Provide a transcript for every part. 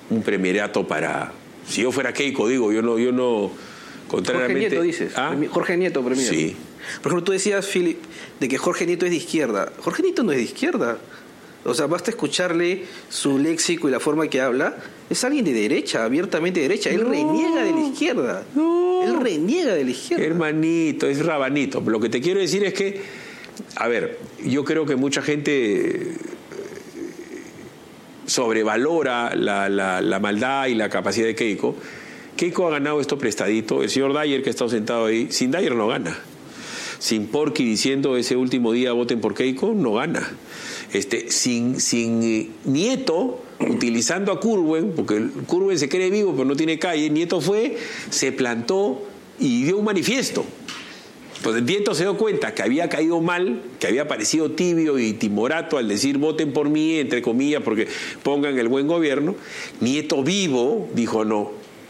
un premierato para... Si yo fuera Keiko, digo, yo no contrariamente... Jorge Nieto dices. ¿Ah? Jorge Nieto, premier. Sí. Por ejemplo, tú decías, Philip, de que Jorge Nieto es de izquierda. Jorge Nieto no es de izquierda. O sea, basta escucharle su léxico y la forma que habla. Es alguien de derecha, abiertamente de derecha. Él reniega de la izquierda. Él reniega de la izquierda. Hermanito, es rabanito. Lo que te quiero decir es que, a ver, yo creo que mucha gente sobrevalora la maldad y la capacidad de Keiko. Keiko ha ganado esto prestadito. El señor Dyer, que ha estado sentado ahí, sin Dyer no gana. Sin Porky diciendo ese último día voten por Keiko, no gana. Sin Nieto, utilizando a Curwen, porque Curwen se cree vivo pero no tiene calle, Nieto fue, se plantó y dio un manifiesto. Entonces Nieto se dio cuenta que había caído mal, que había parecido tibio y timorato al decir voten por mí, entre comillas, porque pongan el buen gobierno. Nieto vivo dijo no,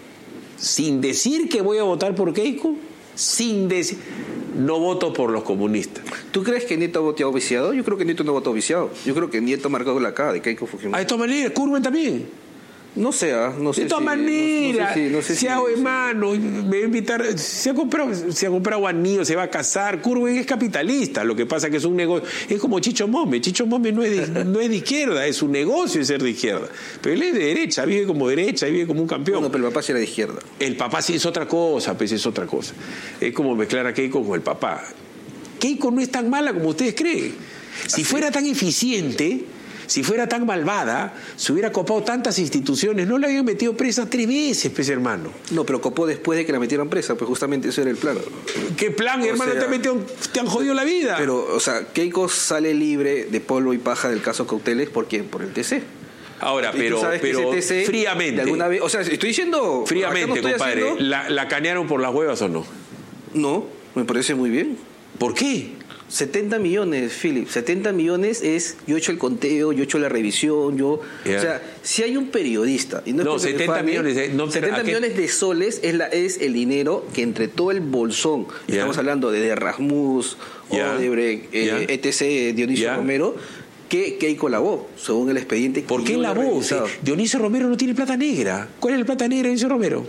sin decir que voy a votar por Keiko, sin decir... No voto por los comunistas. ¿Tú crees que Nieto ha votado viciado? Yo creo que Nieto no ha votado viciado. Yo creo que Nieto ha marcado la cara de Keiko Fujimori. De todas maneras, Curwen también. No sé. De todas maneras, si hago hermano, me va a invitar, se ha comprado anillos, se va a casar. Curwen es capitalista, lo que pasa que es un negocio. Es como Chicho Mome. Chicho Mome no es de izquierda, es un negocio ser de izquierda. Pero él es de derecha, vive como un campeón. No, pero el papá sí era de izquierda. El papá sí es otra cosa, pues es otra cosa. Es como mezclar a Keiko con el papá. Keiko no es tan mala como ustedes creen. Si fuera tan eficiente, si fuera tan malvada, se hubiera copado tantas instituciones, no la habían metido presa 3 veces, pues hermano. No, pero copó después de que la metieran presa, pues justamente eso era el plan. ¿Qué plan, hermano? Te han jodido la vida. Pero, o sea, Keiko sale libre de polvo y paja del caso Cauteles, ¿por quién? Por el TC. Ahora, pero TC, fríamente. De alguna vez, o sea, estoy diciendo... Fríamente, compadre, haciendo... ¿la canearon por las huevas o no? No, me parece muy bien. ¿Por qué? 70 millones, Philip. 70 millones es... Yo he hecho el conteo, yo he hecho la revisión, O sea, si hay un periodista... Y no 70 millones... 70 millones de soles es el dinero que entre todo el bolsón... Estamos hablando de Rasmus, Odebrecht, etc., Dionisio Romero... que Keiko lavó, según el expediente. ¿Por qué lavó? Dionisio Romero no tiene plata negra. ¿Cuál es la plata negra de Dionisio Romero?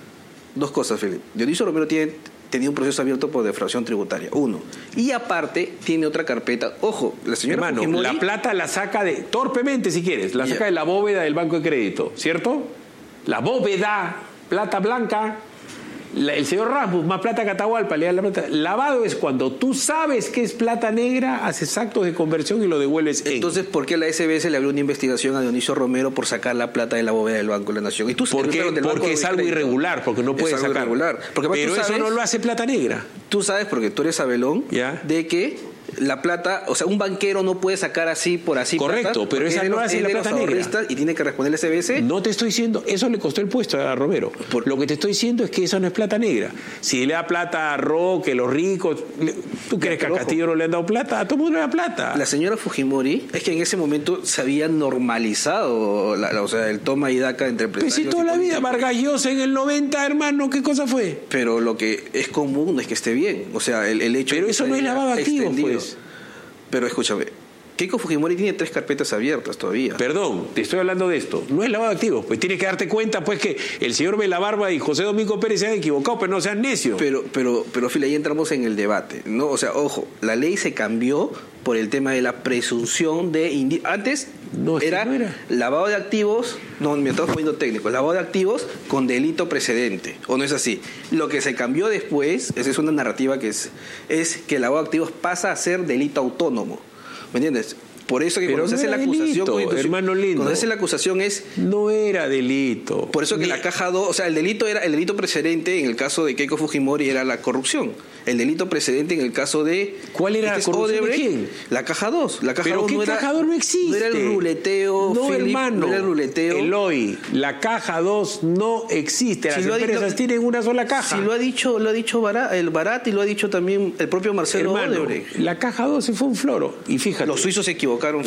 2 cosas, Philip. Dionisio Romero tenía un proceso abierto por defraudación tributaria, 1. Y aparte, tiene otra carpeta. Ojo, la señora Fujimori... la plata la saca torpemente, si quieres, la saca de la bóveda del Banco de Crédito, ¿cierto? La bóveda, plata blanca... El señor Rasmus, más plata que Atahualpa, le da la plata. Lavado es cuando tú sabes que es plata negra, haces actos de conversión y lo devuelves. Entonces, ¿por qué la SBS le abrió una investigación a Dionisio Romero por sacar la plata de la bóveda del Banco de la Nación? ¿Y tú porque es algo irregular, porque no puedes sacar. Pero eso no lo hace plata negra. Tú sabes, porque tú eres Abelón, de que la plata, o sea, un banquero no puede sacar así por así. Correcto, pero esa no hace la plata negra. Y tiene que responder el SBS. No te estoy diciendo, eso le costó el puesto a Romero. Lo que te estoy diciendo es que eso no es plata negra. Si le da plata a Roque, los ricos, ¿tú crees que a Castillo no le han dado plata? A todo el mundo le da plata. La señora Fujimori es que en ese momento se había normalizado o sea, el toma y daca entre empresarios. Pues si toda la vida, Vargas Llosa en el 90, hermano, ¿qué cosa fue? Pero lo que es común no es que esté bien. O sea, el hecho... Pero eso no es lavado de activos, pues. Pero escúchame, Keiko Fujimori tiene 3 carpetas abiertas todavía. Perdón, te estoy hablando de esto. No es lavado de activos. Pues tienes que darte cuenta, pues, que el señor Belabarba y José Domingo Pérez se han equivocado, pero no sean necios. Pero, Phil, ahí entramos en el debate, ¿no? O sea, ojo, la ley se cambió por el tema de la presunción de... Antes no era lavado de activos... No, me estamos poniendo técnico. Lavado de activos con delito precedente. ¿O no es así? Lo que se cambió después, esa es una narrativa que es que el lavado de activos pasa a ser delito autónomo. ¿Me entiendes? Por eso que pero cuando se hace la acusación... Delito, hermano lindo. Cuando se hace la acusación es... No era delito. Por eso que la caja 2... O sea, el delito precedente en el caso de Keiko Fujimori era la corrupción. El delito precedente en el caso de... ¿Cuál era la corrupción de quién? La caja 2. La caja ¿Pero 2 qué caja 2 no existe? No era el ruleteo, no, Philip, hermano. No era el ruleteo. Eloy, la caja 2 no existe. Las empresas tienen una sola caja. Si lo ha dicho el Barat y lo ha dicho también el propio Marcelo Odebrecht. La caja 2 se fue un floro. Y fíjate. Los suizos se equivocaron.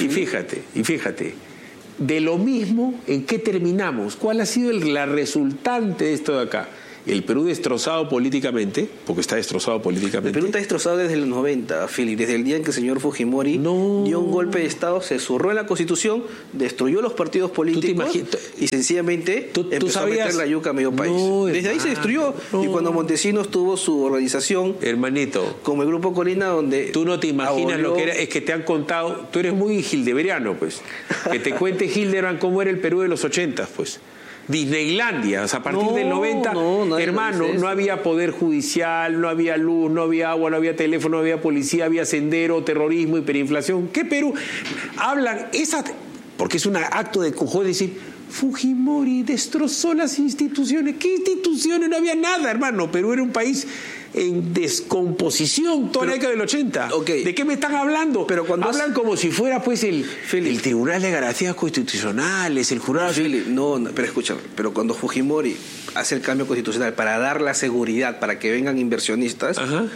Y fíjate, de lo mismo, ¿en qué terminamos? ¿Cuál ha sido la resultante de esto de acá? el Perú destrozado políticamente, porque está destrozado políticamente. El Perú está destrozado desde los 90, Philip, desde el día en que el señor Fujimori dio un golpe de Estado, se zurró en la Constitución, destruyó los partidos políticos y sencillamente empezó a meter la yuca a medio país. Desde ahí se destruyó. Y cuando Montesinos tuvo su organización, hermanito, como el Grupo Colina, donde tú no te imaginas lo que era, es que te han contado, tú eres muy hildeberiano, pues, que te cuente Hildebrand cómo era el Perú de los 80, pues. Disneylandia, o sea, a partir del 90, hermano, no había poder judicial, no había luz, no había agua, no había teléfono, no había policía, había sendero, terrorismo, hiperinflación. ¿Qué Perú? Hablan porque es un acto de cojón decir, Fujimori destrozó las instituciones. ¿Qué instituciones? No había nada, hermano. Perú era un país en descomposición toda la década del 80. Okay. ¿De qué me están hablando? Pero cuando hablan como si fuera pues el Tribunal de Garantías Constitucionales, el jurado. No, pero escúchame, pero cuando Fujimori hace el cambio constitucional para dar la seguridad para que vengan inversionistas,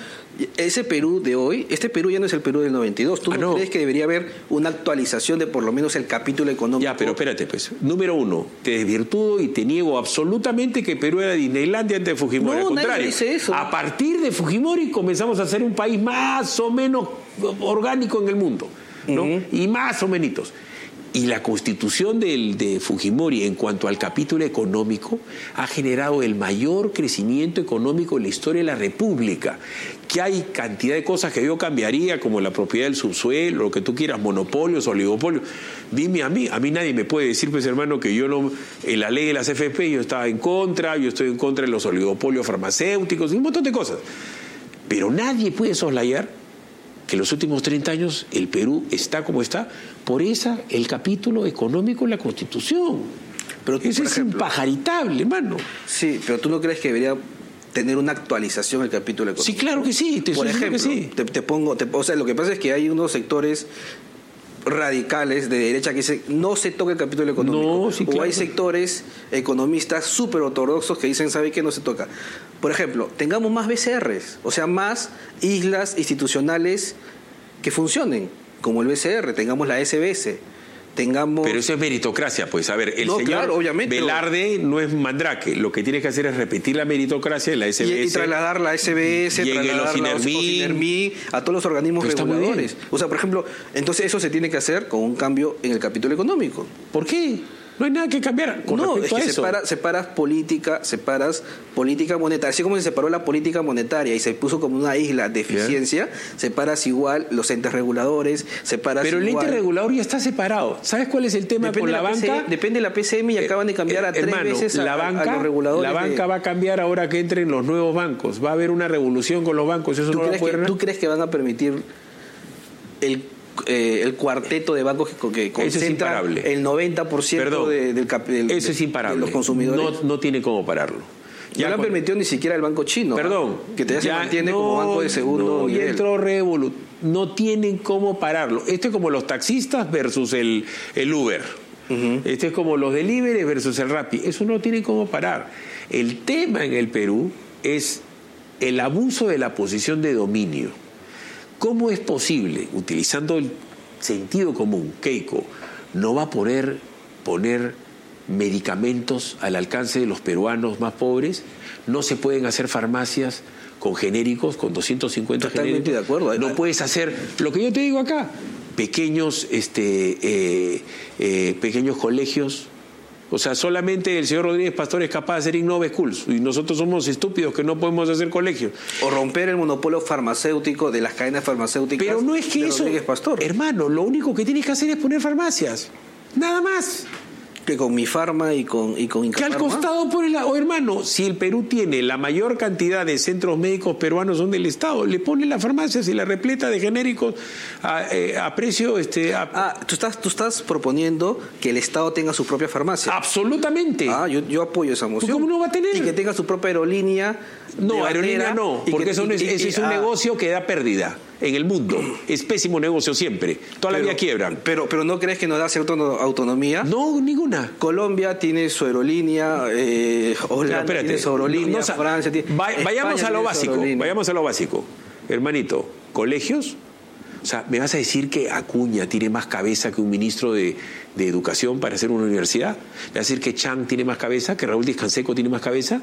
ese Perú de hoy, este Perú ya no es el Perú del 92. ¿Tú no crees que debería haber una actualización de por lo menos el capítulo económico? Ya, pero espérate, pues. Número uno, te desvirtúo y te niego absolutamente que Perú era Disneylandia antes de Fujimori. No, al contrario, nadie dice eso. A partir de Fujimori comenzamos a ser un país más o menos orgánico en el mundo, ¿no? Y más o menos. Y la constitución de Fujimori en cuanto al capítulo económico ha generado el mayor crecimiento económico en la historia de la República. Que hay cantidad de cosas que yo cambiaría, como la propiedad del subsuelo, lo que tú quieras, monopolios, oligopolios. Dime a mí nadie me puede decir, pues hermano, que yo no, en la ley de las FP yo estaba en contra, yo estoy en contra de los oligopolios farmacéuticos y un montón de cosas. Pero nadie puede soslayar que en los últimos 30 años el Perú está como está por el capítulo económico en la Constitución. Pero eso es impajaritable, hermano. Sí, pero ¿tú no crees que debería tener una actualización el capítulo económico? Sí, claro que sí. Por ejemplo, o sea, lo que pasa es que hay unos sectores radicales de derecha que dicen no se toca el capítulo económico. O hay sectores economistas súper ortodoxos que dicen, ¿sabe qué? No se toca. Por ejemplo, tengamos más BCRs, o sea, más islas institucionales que funcionen, como el BCR, tengamos la SBS. Pero eso es meritocracia, pues. A ver, el señor Velarde no es Mandrake. Lo que tiene que hacer es repetir la meritocracia de la SBS. Y trasladar la SBS, trasladar los Inermi, a todos los organismos reguladores. O sea, por ejemplo, entonces eso se tiene que hacer con un cambio en el capítulo económico. ¿Por qué? No hay nada que cambiar con respecto a eso. Separas política monetaria. Así como se separó la política monetaria y se puso como una isla de eficiencia, separas igual los entes reguladores, Pero el ente regulador ya está separado. ¿Sabes cuál es el tema con la banca? Depende de la PCM y acaban de cambiar a 3 veces a los reguladores. La banca va a cambiar ahora que entren los nuevos bancos. Va a haber una revolución con los bancos. Eso ¿Tú crees que van a permitir el cuarteto de bancos que concentra el 90% eso es imparable. De los consumidores? No tiene cómo pararlo. Ya no permitió ni siquiera el banco chino. Perdón. Que ya se mantiene como banco de segundo nivel. Y entró Revolut. No tienen cómo pararlo. Esto es como los taxistas versus el Uber. Esto es como los deliveries versus el Rappi. Eso no tiene cómo parar. El tema en el Perú es el abuso de la posición de dominio. ¿Cómo es posible, utilizando el sentido común, Keiko, no va a poder poner medicamentos al alcance de los peruanos más pobres? No se pueden hacer farmacias con genéricos, con 250 Totalmente genéricos. De acuerdo. No puedes hacer lo que yo te digo acá, pequeños colegios. O sea, solamente el señor Rodríguez Pastor es capaz de hacer Innove Schools y nosotros somos estúpidos que no podemos hacer colegios. O romper el monopolio farmacéutico de las cadenas farmacéuticas. Pero no es que eso, Rodríguez Pastor. Hermano, lo único que tienes que hacer es poner farmacias. Nada más. Que con Mi Farma y con Incafarma. Que al costado por hermano, si el Perú tiene la mayor cantidad de centros médicos peruanos son del Estado, le pone las farmacias y la repleta de genéricos a precio... ¿tú estás proponiendo que el Estado tenga su propia farmacia? Absolutamente. Yo apoyo esa moción. ¿Cómo no va a tener? Y que tenga su propia aerolínea. No, aerolínea no, porque ese es un negocio que da pérdida en el mundo. Es pésimo negocio siempre. Toda la vida quiebran. Pero ¿no crees que nos da cierta autonomía? No, ninguna. Colombia tiene su aerolínea, Holanda tiene su aerolínea, Francia tiene... Vayamos a lo básico. Hermanito, colegios. O sea, ¿me vas a decir que Acuña tiene más cabeza que un ministro de Educación para hacer una universidad? ¿Me vas a decir que Chang tiene más cabeza, que Raúl Discanseco tiene más cabeza?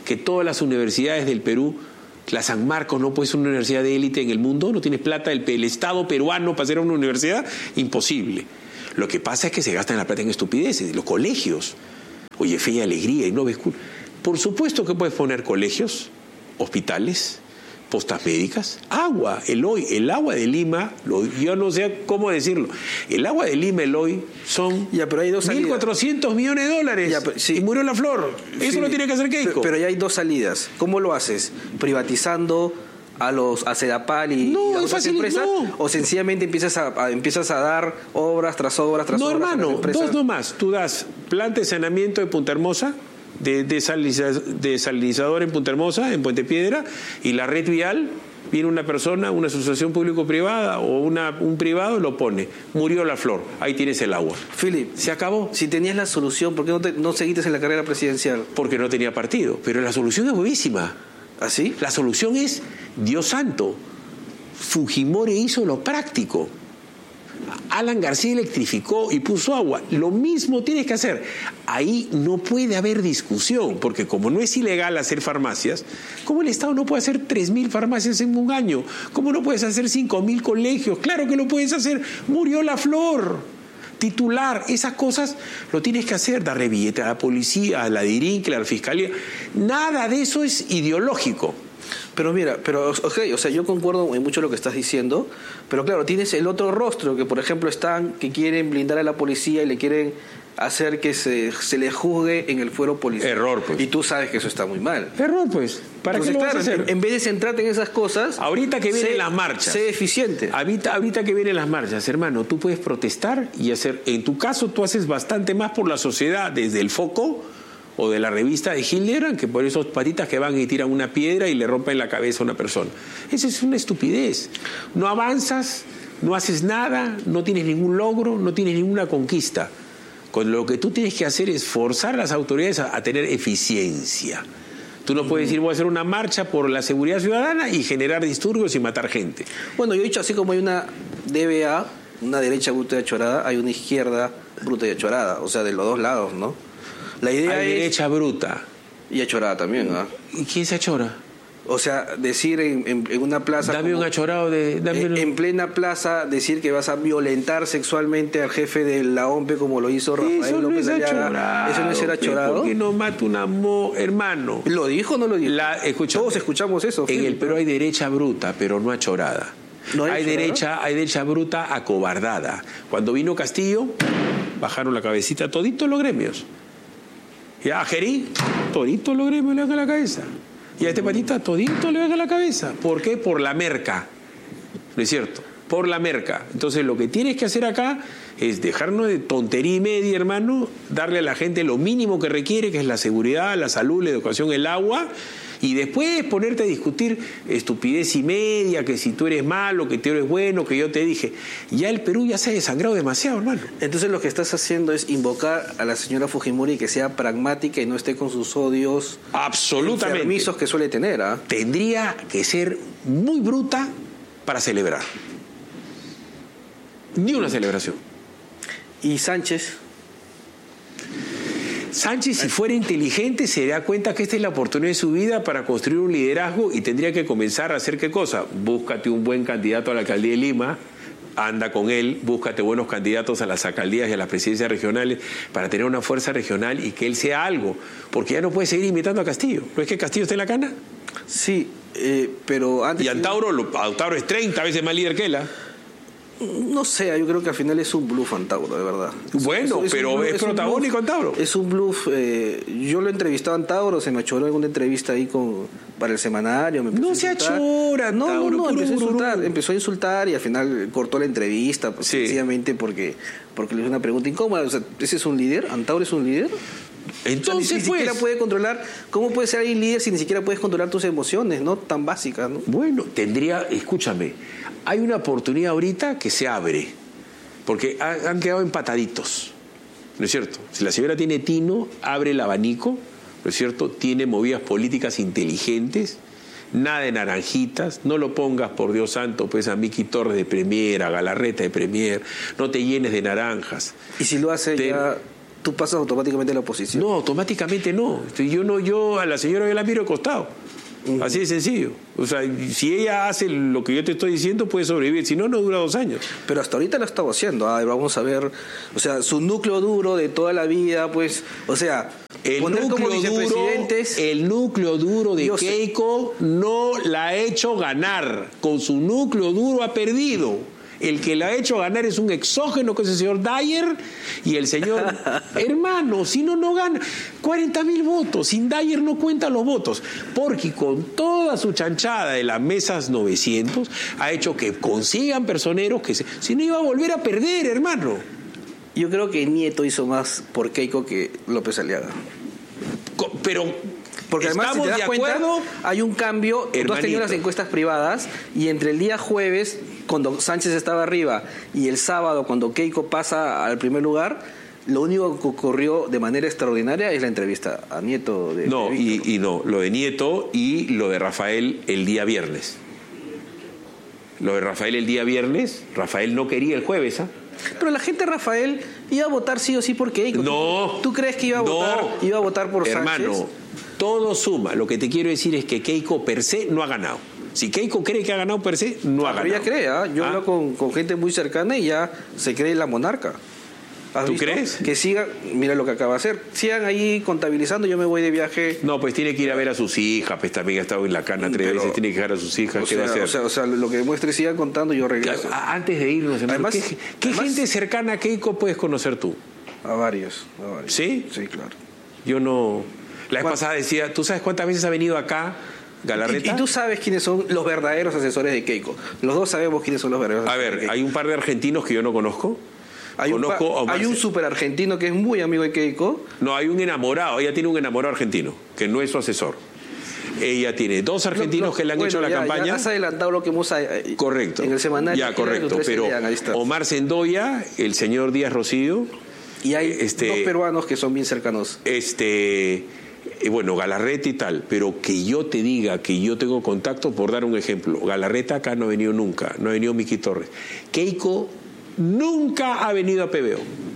que todas las universidades del Perú, la San Marcos no puede ser una universidad de élite en el mundo? ¿No tienes plata el Estado peruano para hacer una universidad? Imposible. Lo que pasa es que se gastan la plata en estupideces. Los colegios. Oye, fe y alegría y no ves. Por supuesto que puedes poner colegios, hospitales, postas médicas, agua. El agua de Lima, yo no sé cómo decirlo, el agua de Lima, son pero hay dos 1.400 millones de dólares y murió la flor. Eso lo tiene que hacer Keiko. Pero ya hay dos salidas. ¿Cómo lo haces? ¿Privatizando a Sedapal y a otras empresas? ¿O sencillamente empiezas a dar obras tras obras tras obras? No, hermano, dos nomás. Tú das planta de saneamiento de Punta Hermosa, de desalinizador en Punta Hermosa, en Puente Piedra, y la red vial, viene una persona, una asociación público-privada o un privado, lo pone. Murió la flor, ahí tienes el agua. Philip, se acabó. Si tenías la solución, ¿por qué no seguiste en la carrera presidencial? Porque no tenía partido, pero la solución es buenísima. ¿Así? La solución es, Dios santo, Fujimori hizo lo práctico. Alan García electrificó y puso agua. Lo mismo tienes que hacer. Ahí no puede haber discusión, porque como no es ilegal hacer farmacias, ¿cómo el Estado no puede hacer 3.000 farmacias en un año? ¿Cómo no puedes hacer 5.000 colegios? Claro que lo puedes hacer. Murió la flor. Titular, esas cosas lo tienes que hacer. Darle billete a la policía, a la DIRINC, a la fiscalía. Nada de eso es ideológico. Pero mira, o sea, yo concuerdo en mucho lo que estás diciendo, pero claro, tienes el otro rostro, que por ejemplo que quieren blindar a la policía y le quieren hacer que se le juzgue en el fuero policial. Error, pues. Y tú sabes que eso está muy mal. Error, pues. ¿Para qué lo vas a hacer? En vez de centrarte en esas cosas... Ahorita que vienen las marchas. Sé eficiente. Ahorita que vienen las marchas, hermano, tú puedes protestar y hacer... En tu caso, tú haces bastante más por la sociedad, desde el foco o de la revista de Hildebrand, que por esos patitas que van y tiran una piedra y le rompen la cabeza a una persona. Esa es una estupidez. No avanzas, no haces nada, no tienes ningún logro, no tienes ninguna conquista. Con lo que tú tienes que hacer es forzar a las autoridades a tener eficiencia. Tú no puedes decir, voy a hacer una marcha por la seguridad ciudadana y generar disturbios y matar gente. Bueno, yo he dicho, así como hay una DBA, una derecha bruta y achorada, hay una izquierda bruta y achorada. O sea, de los dos lados, ¿no? La idea hay derecha bruta. Y achorada también, ¿ah? ¿Y quién se achora? O sea, decir en una plaza... Dame un achorado de... En plena plaza, decir que vas a violentar sexualmente al jefe de la OMPE como lo hizo Rafael López Aliaga. ¿Eso no es ser achorado? ¿Por qué no mata un amor, hermano? ¿Lo dijo o no lo dijo? Todos escuchamos eso. En el Perú hay derecha bruta, pero no achorada. ¿No hay derecha bruta acobardada. Cuando vino Castillo, bajaron la cabecita toditos los gremios. Y a Gerí, todito los gremios le dan a la cabeza. Y a este patita, todito le dan a la cabeza. ¿Por qué? Por la merca. ¿No es cierto? Por la merca. Entonces lo que tienes que hacer acá es dejarnos de tontería y media, hermano, darle a la gente lo mínimo que requiere, que es la seguridad, la salud, la educación, el agua, y después ponerte a discutir estupidez y media, que si tú eres malo, que tú eres bueno, que yo te dije. Ya el Perú ya se ha desangrado demasiado, hermano. Entonces lo que estás haciendo es invocar a la señora Fujimori que sea pragmática y no esté con sus odios enfermizos que suele tener. Tendría que ser muy bruta para celebrar. Ni una celebración. ¿Y Sánchez? Sánchez, si fuera inteligente, se da cuenta que esta es la oportunidad de su vida para construir un liderazgo y tendría que comenzar a hacer ¿qué cosa? Búscate un buen candidato a la alcaldía de Lima, anda con él, búscate buenos candidatos a las alcaldías y a las presidencias regionales para tener una fuerza regional y que él sea algo, porque ya no puede seguir imitando a Castillo. ¿No es que Castillo está en la cana? Sí, pero antes... Y Antauro es 30 veces más líder que él, ¿ah? No sé, yo creo que al final es un bluff Antauro, de verdad. Bueno, pero es protagónico Antauro. Es un bluff. Yo lo he entrevistado a Antauro, se me achoró en una entrevista ahí para el semanario. No se achora, Antauro. No, empezó a insultar y al final cortó la entrevista, pues, sencillamente porque le hizo una pregunta incómoda. O sea, ¿ese es un líder? ¿Antauro es un líder? Entonces, ni siquiera puede controlar. ¿Cómo puede ser alguien líder si ni siquiera puedes controlar tus emociones, no tan básicas, ¿no? Bueno, escúchame, hay una oportunidad ahorita que se abre, porque han quedado empataditos, ¿no es cierto? Si la señora tiene tino, abre el abanico, ¿no es cierto? Tiene movidas políticas inteligentes, nada de naranjitas, no lo pongas, por Dios santo, pues a Miki Torres de Premier, a Galarreta de Premier, no te llenes de naranjas. Y si lo hace ya... tú pasas automáticamente a la oposición. No, automáticamente no. Yo a la señora yo la miro de costado. Así de sencillo. O sea, si ella hace lo que yo te estoy diciendo, puede sobrevivir. Si no, no dura 2 años. Pero hasta ahorita lo estaba haciendo. Vamos a ver. O sea, su núcleo duro de toda la vida, pues. O sea, el núcleo duro de Keiko no la ha hecho ganar. Con su núcleo duro ha perdido. El que la ha hecho ganar es un exógeno, que es el señor Dyer, y el señor, hermano, si no gana 40.000 votos, sin Dyer no cuenta los votos, porque con toda su chanchada de las mesas 900 ha hecho que consigan personeros que si no iba a volver a perder, hermano. Yo creo que Nieto hizo más por Keiko que López Aliaga. Pero porque además, si te das cuenta, hay un cambio. Hermanito. Tú has tenido las encuestas privadas y entre el día jueves, cuando Sánchez estaba arriba, y el sábado, cuando Keiko pasa al primer lugar, lo único que ocurrió de manera extraordinaria es la entrevista a Nieto. No, lo de Nieto y lo de Rafael el día viernes. Lo de Rafael el día viernes, Rafael no quería el jueves, ¿ah? Pero la gente, Rafael, iba a votar sí o sí por Keiko. No. ¿Tú crees que iba a votar por Sánchez? Hermano, todo suma. Lo que te quiero decir es que Keiko per se no ha ganado. Si Keiko cree que ha ganado per se, no ha ganado. Ella cree, Yo hablo con gente muy cercana y ya se cree la monarca. ¿Tú crees? Que sigan, mira lo que acaba de hacer, sigan ahí contabilizando, yo me voy de viaje. No, pues tiene que ir a ver a sus hijas, pues también ha estado en la cana 3 veces, tiene que dejar a sus hijas, ¿qué va a hacer? O sea, lo que demuestre, sigan contando, yo regreso. Antes de irnos, hermano, ¿qué gente cercana a Keiko puedes conocer tú? A varios. ¿Sí? Sí, claro. Yo no... La vez pasada decía, ¿tú sabes cuántas veces ha venido acá Galarreta? Y tú sabes quiénes son los verdaderos asesores de Keiko. Los dos sabemos quiénes son los verdaderos asesores de Keiko. Hay un par de argentinos que yo no conozco. Hay un súper argentino que es muy amigo de Keiko. No, hay un enamorado. Ella tiene un enamorado argentino, que no es su asesor. Ella tiene 2 argentinos que le han hecho la campaña. Ya has adelantado lo que hemos... Correcto. En el semanario. Ya, correcto. Pero Omar Sendoya, el señor Díaz Rocío... Y hay 2 peruanos que son bien cercanos. Bueno, Galarreta y tal, pero que yo te diga que yo tengo contacto, por dar un ejemplo, Galarreta acá no ha venido nunca, no ha venido Miki Torres. Keiko nunca ha venido a PBO,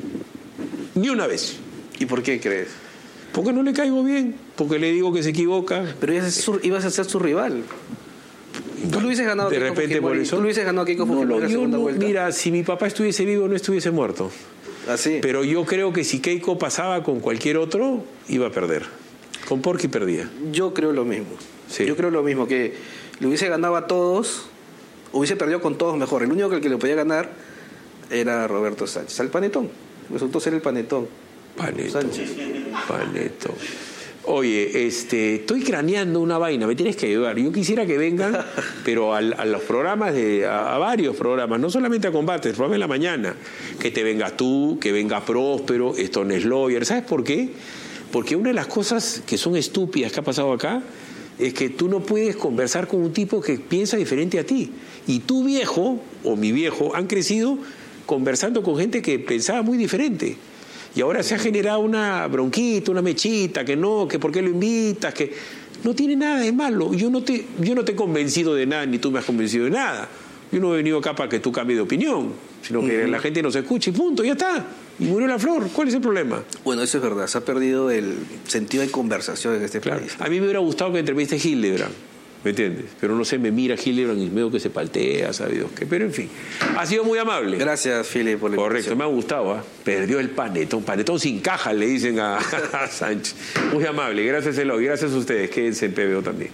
ni una vez. ¿Y por qué crees? Porque no le caigo bien, porque le digo que se equivoca. Pero ibas a ser su rival. ¿Tú lo hubieses ganado de repente por eso? ¿Tú lo hubieses ganado a Keiko Fujimori en la segunda vuelta? Mira, si mi papá estuviese vivo, no estuviese muerto. ¿Así? Pero yo creo que si Keiko pasaba con cualquier otro, iba a perder. Con Porky perdía. Yo creo lo mismo. Sí. Yo creo lo mismo, que le hubiese ganado a todos, hubiese perdido con todos mejor. El único que le podía ganar era Roberto Sánchez. Al Panetón. Resultó ser el Panetón. Sánchez. Panetón. Oye, estoy craneando una vaina, me tienes que ayudar. Yo quisiera que vengan, pero a los programas, a varios programas, no solamente a Combates, el programa de la mañana. Que te vengas tú, que venga Próspero, Stone Lawyer. ¿Sabes por qué? Porque una de las cosas que son estúpidas que ha pasado acá es que tú no puedes conversar con un tipo que piensa diferente a ti. Y tu viejo, o mi viejo, han crecido conversando con gente que pensaba muy diferente. Y ahora se ha generado una bronquita, una mechita, que por qué lo invitas, que no tiene nada de malo. Yo no te he convencido de nada, ni tú me has convencido de nada. Yo no he venido acá para que tú cambies de opinión, sino que la gente nos escuche y punto, ya está. Y murió la flor. ¿Cuál es el problema? Bueno, eso es verdad. Se ha perdido el sentido de conversación en este país. A mí me hubiera gustado que entreviste a Hildebrand, ¿me entiendes? Pero no sé, me mira Hildebrand y veo que se paltea, ¿sabes qué? Pero en fin, ha sido muy amable. Gracias, Philip, por la Correcto, me ha gustado, ¿eh? Perdió el panetón sin caja, le dicen a Sánchez. Muy amable, gracias Eloy, gracias a ustedes. Quédense en PBO también.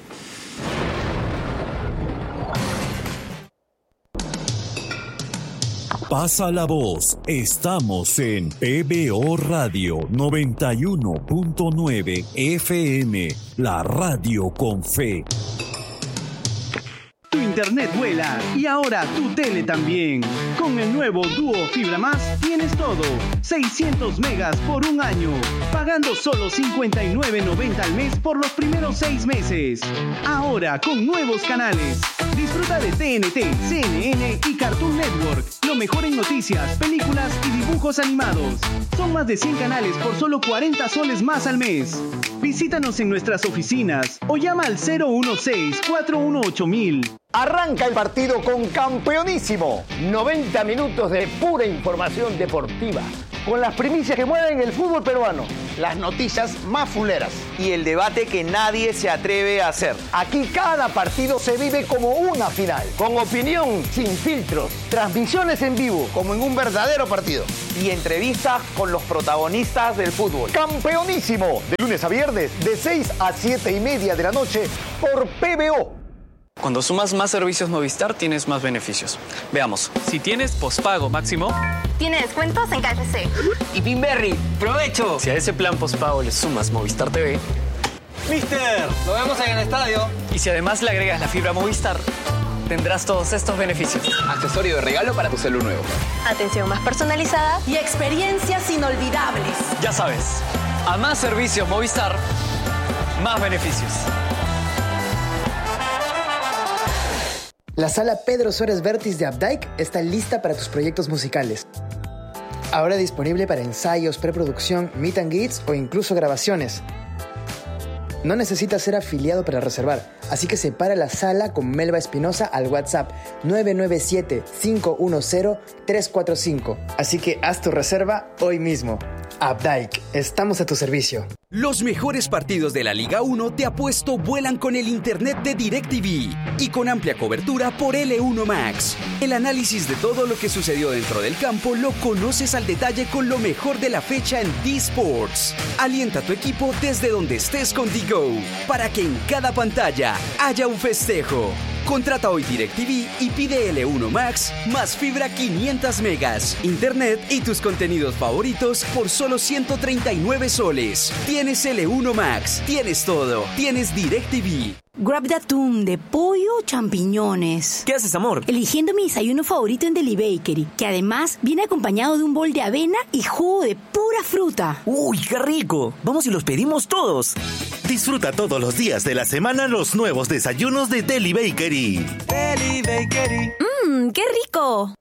Pasa la voz, estamos en PBO Radio 91.9 FM, la radio con fe. Tu internet vuela y ahora tu tele también. Con el nuevo Duo Fibra Más tienes todo. 600 megas por un año, pagando solo $59.90 al mes por los primeros 6 meses. Ahora con nuevos canales. Disfruta de TNT, CNN y Cartoon Network. Lo mejor en noticias, películas y dibujos animados. Son más de 100 canales por solo 40 soles más al mes. Visítanos en nuestras oficinas o llama al 016-418-1000. Arranca el partido con Campeonísimo. 90 minutos de pura información deportiva, con las primicias que mueven el fútbol peruano, las noticias más fuleras y el debate que nadie se atreve a hacer. Aquí cada partido se vive como una final, con opinión sin filtros, transmisiones en vivo como en un verdadero partido y entrevistas con los protagonistas del fútbol. Campeonísimo, de lunes a viernes, de 6 a 7:30 de la noche por PBO. Cuando sumas más servicios Movistar, tienes más beneficios. Veamos. Si tienes pospago máximo, tiene descuentos en KFC. Y Pinberry, ¡provecho! Si a ese plan pospago le sumas Movistar TV, ¡Mister! ¡Nos vemos en el estadio! Y si además le agregas la fibra Movistar, tendrás todos estos beneficios. Accesorio de regalo para tu celu nuevo. Atención más personalizada y experiencias inolvidables. Ya sabes, a más servicios Movistar, más beneficios. La sala Pedro Suárez Vértiz de Updike está lista para tus proyectos musicales. Ahora disponible para ensayos, preproducción, meet and greets o incluso grabaciones. No necesitas ser afiliado para reservar, así que separa la sala con Melba Espinosa al WhatsApp 997-510-345. Así que haz tu reserva hoy mismo. Updike, estamos a tu servicio. Los mejores partidos de la Liga 1 de Apuesto vuelan con el internet de DirecTV y con amplia cobertura por L1 Max. El análisis de todo lo que sucedió dentro del campo lo conoces al detalle con lo mejor de la fecha en D-Sports. Alienta a tu equipo desde donde estés con DiGo para que en cada pantalla haya un festejo. Contrata hoy DirecTV y pide L1 Max más fibra 500 megas, internet y tus contenidos favoritos por solo 139 soles. Tienes L1 Max, tienes todo, tienes DirecTV. Grab de atún, de pollo o champiñones. ¿Qué haces, amor? Eligiendo mi desayuno favorito en Deli Bakery, que además viene acompañado de un bol de avena y jugo de pura fruta. ¡Uy, qué rico! Vamos y los pedimos todos. Disfruta todos los días de la semana los nuevos desayunos de Deli Bakery. Deli Bakery. ¡Qué rico!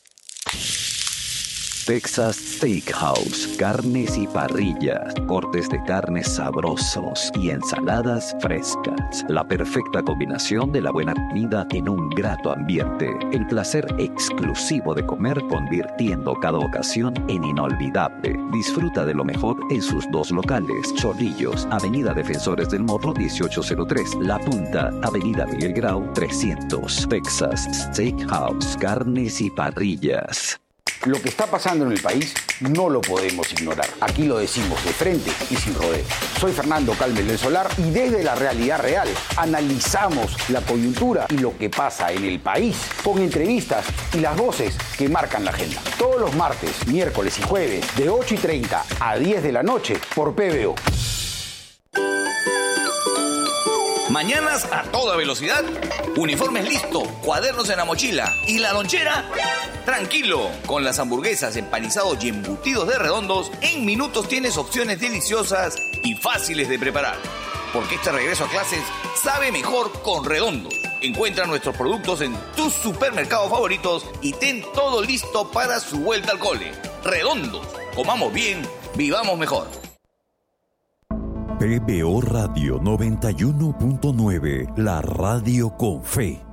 Texas Steakhouse, carnes y parrillas, cortes de carnes sabrosos y ensaladas frescas. La perfecta combinación de la buena comida en un grato ambiente. El placer exclusivo de comer convirtiendo cada ocasión en inolvidable. Disfruta de lo mejor en sus dos locales. Chorrillos, Avenida Defensores del Morro 1803. La Punta, Avenida Miguel Grau 300. Texas Steakhouse, carnes y parrillas. Lo que está pasando en el país no lo podemos ignorar. Aquí lo decimos de frente y sin rodeo. Soy Fernando Calmes del Solar y desde la realidad real analizamos la coyuntura y lo que pasa en el país con entrevistas y las voces que marcan la agenda. Todos los martes, miércoles y jueves de 8:30 a 10 de la noche por PBO. Mañanas a toda velocidad, uniformes listo, cuadernos en la mochila y la lonchera, tranquilo. Con las hamburguesas, empanizados y embutidos de Redondos, en minutos tienes opciones deliciosas y fáciles de preparar. Porque este regreso a clases sabe mejor con Redondos. Encuentra nuestros productos en tus supermercados favoritos y ten todo listo para su vuelta al cole. Redondos, comamos bien, vivamos mejor. PBO Radio 91.9, la radio con fe.